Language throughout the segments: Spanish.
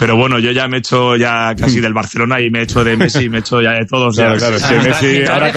pero bueno, yo ya me he hecho ya casi del Barcelona y me he hecho de Messi, me he hecho ya de todos. Claro, es que Messi, ahora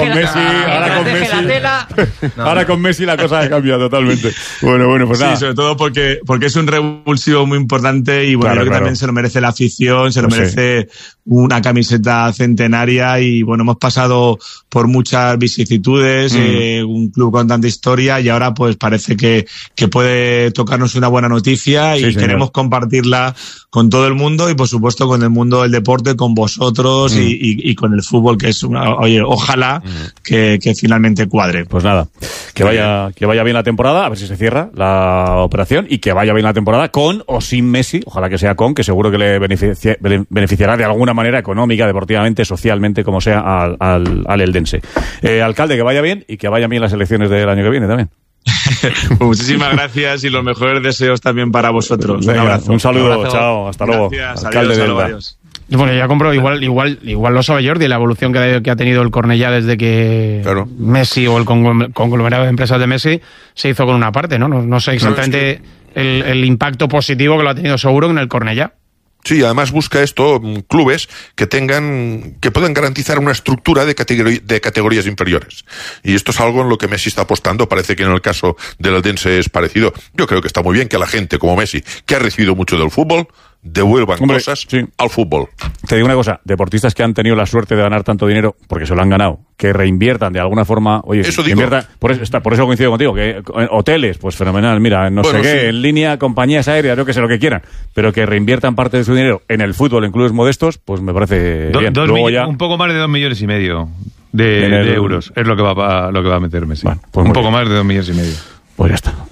con Messi la cosa ha cambiado totalmente. Bueno, pues nada. Sí, sobre todo porque es un revulsivo muy importante y bueno, creo que también se lo merece la afición, se lo merece una camiseta centenaria y bueno, hemos pasado por muchas vicisitudes, un club con tanta historia y ahora pues parece que puede tocarnos una buena noticia y queremos compartirla con todo el mundo y por supuesto con el mundo del deporte, con vosotros y con el fútbol, que es ojalá que finalmente cuadre. Pues nada, que vaya bien la temporada, a ver si se cierra la operación y que vaya bien la temporada con o sin Messi, ojalá que sea con, que seguro que le beneficiará de alguna manera económica, deportivamente, socialmente, como sea al eldense. Alcalde, que vaya bien y que vayan bien las elecciones del año que viene también. Muchísimas gracias y los mejores deseos también para vosotros. Venga, un abrazo. Un saludo, chao, hasta luego. Gracias, Alcalde adiós, de Elda. Adiós. Bueno, ya compro, igual lo sabe Jordi, la evolución que ha tenido el Cornellá desde que Messi o el conglomerado de empresas de Messi se hizo con una parte, ¿no? No sé exactamente el impacto positivo que lo ha tenido seguro en el Cornellá. Sí, además busca esto clubes que puedan garantizar una estructura de categorías inferiores. Y esto es algo en lo que Messi está apostando. Parece que en el caso del Eldense es parecido. Yo creo que está muy bien que la gente como Messi, que ha recibido mucho del fútbol, devuelvan cosas al fútbol. Te digo una cosa, deportistas que han tenido la suerte de ganar tanto dinero, porque se lo han ganado, que reinviertan de alguna forma, por eso coincido contigo, que hoteles, pues fenomenal, mira, en línea, compañías aéreas, yo que sé, lo que quieran, pero que reinviertan parte de su dinero en el fútbol, en clubes modestos, pues me parece bien. Un poco más de 2,5 millones de euros es lo que va a meter Messi. Bueno, pues un poco más de 2,5 millones. Pues ya está.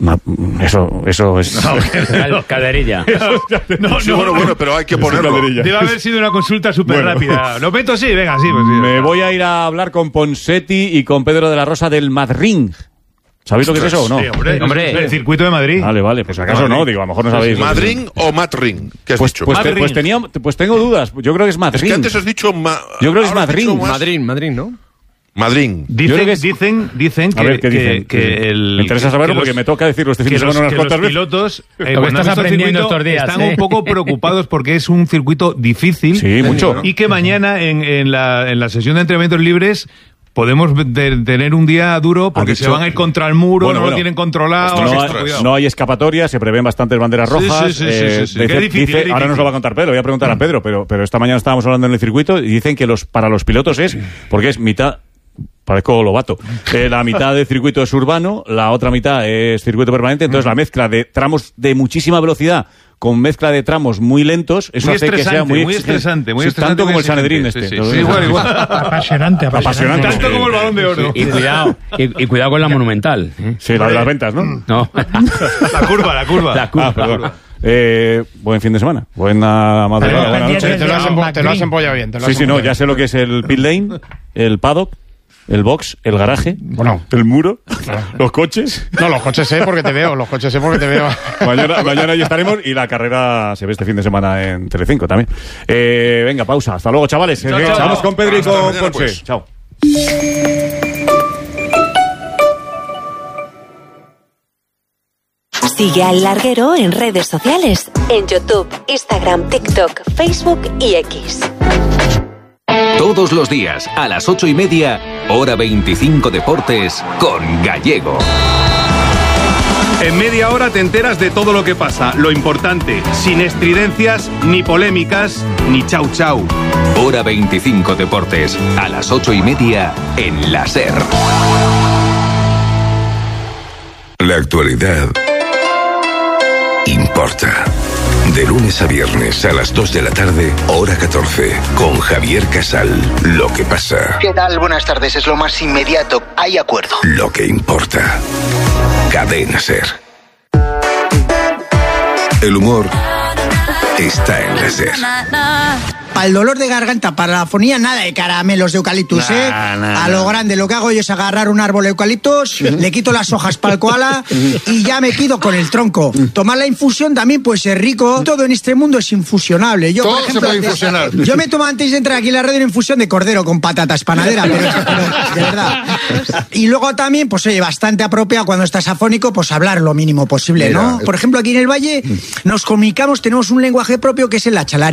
Eso es... Caderilla. Bueno, pero hay que ponerlo. Debe haber sido una consulta súper rápida. ¿Lo meto? Sí, venga, sí. Pues sí. Me voy a ir a hablar con Ponseti y con Pedro de la Rosa del Madrid. ¿Sabéis lo que es eso o no? Sí, hombre. El circuito de Madrid. Vale, pues acaso no, digo, a lo mejor no sabéis. ¿Madrid o Madrid? ¿Qué has dicho? Pues tengo dudas. Yo creo que es Madrid. Es que antes has dicho... Yo creo que es Madrid. Madrid, ¿no? Madrid. Dicen que el... Me interesa saberlo porque me toca decirlo este fin de semana unas cuantas veces. Los pilotos lo estás aprendiendo estos días, están un poco preocupados porque es un circuito difícil. Sí, mucho. Y que mañana en la sesión de entrenamientos libres podemos tener un día duro porque se van a ir contra el muro, no lo tienen controlado. No hay escapatoria, se prevén bastantes banderas rojas. Sí. Qué difícil. Ahora nos lo va a contar Pedro, voy a preguntar a Pedro, pero esta mañana estábamos hablando en el circuito y dicen que para los pilotos porque es mitad... Parezco Lobato. La mitad del circuito es urbano, la otra mitad es circuito permanente, entonces la mezcla de tramos de muchísima velocidad con mezcla de tramos muy lentos, eso hace que sea muy estresante. Tanto como el Sanedrín igual. Apasionante. Tanto como el Balón de Oro. Y cuidado con la Monumental. Sí, la de las ventas, ¿no? No. La curva. Perdón. Buen fin de semana. Buena madrugada. Buena noche. Te lo has empollado bien. Ya sé lo que es el pit lane, el paddock, el box, el garaje, el muro, los coches. No, los coches sé porque te veo. Mañana ya estaremos y la carrera se ve este fin de semana en Telecinco también. Venga, pausa. Hasta luego, chavales. Vamos con Pedro y con Ponce. Pues. Chao. Sigue al Larguero en redes sociales, en YouTube, Instagram, TikTok, Facebook y X. Todos los días, a las 8:30, Hora 25 Deportes, con Gallego. En media hora te enteras de todo lo que pasa, lo importante, sin estridencias, ni polémicas, ni chau chau. Hora 25 Deportes, a las 8:30, en la SER. La actualidad importa. De lunes a viernes a las 2 de la tarde, hora 14, con Javier Casal. Lo que pasa. ¿Qué tal? Buenas tardes, es lo más inmediato. Hay acuerdo. Lo que importa. Cadena SER. El humor está en la SER. Para el dolor de garganta, para la afonía, nada de caramelos de eucaliptus, A lo grande, lo que hago yo es agarrar un árbol de eucaliptus, le quito las hojas para el koala y ya me quedo con el tronco. Tomar la infusión también puede ser rico. Todo en este mundo es infusionable. Yo, todo por ejemplo, se puede infusionar. Yo me tomo antes de entrar aquí en la radio una infusión de cordero con patatas panadera, pero de verdad. Y luego también, pues oye, bastante apropiado cuando estás afónico, pues hablar lo mínimo posible, ¿no? Por ejemplo, aquí en el Valle nos comunicamos, tenemos un lenguaje propio que es el achalar.